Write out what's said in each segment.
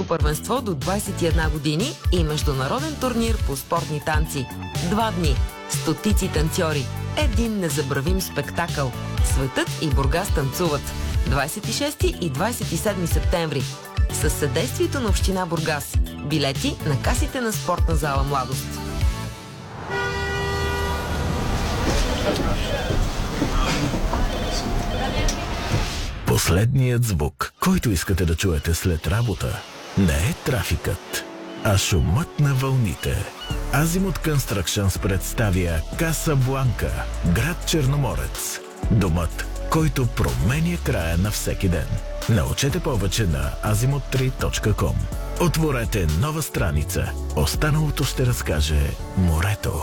Европейско първенство до 21 години и международен турнир по спортни танци. 2 дни, стотици танцори, един незабравим спектакъл. Светът и Бургас танцуват. 26 и 27 септември. Със съдействието на община Бургас. Билети на касите на спортна зала Младост. Последният звук, който искате да чуете след работа, не е трафикът, а шумът на вълните. Азимут Constructions представя Касабланка, град Черноморец. Домът, който променя края на всеки ден. Научете повече на azimut3.com. Отворете нова страница. Останалото ще разкаже морето.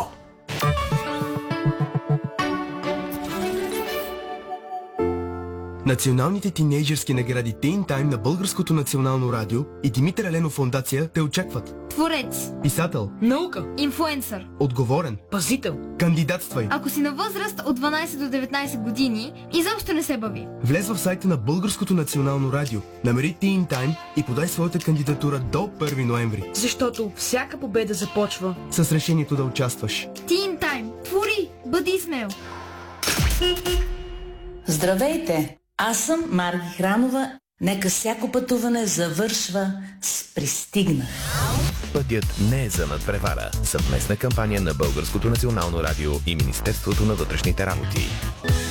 Националните тинейджърски награди Teen Time на Българското национално радио и Димитър Еленов фондация те очакват. Творец, писател, наука, инфлуенсър, отговорен, пазител. Кандидатствай. Ако си на възраст от 12 до 19 години, изобщо не се бави. Влез в сайта на Българското национално радио, намери Teen Time и подай своята кандидатура до 1 ноември. Защото всяка победа започва с решението да участваш. Teen Time. Твори, бъди смел. Здравейте! Аз съм Марги Хранова. Нека всяко пътуване завършва с пристигна. Пътят не е за надпревара. Съвместна кампания на Българското национално радио и Министерството на вътрешните работи.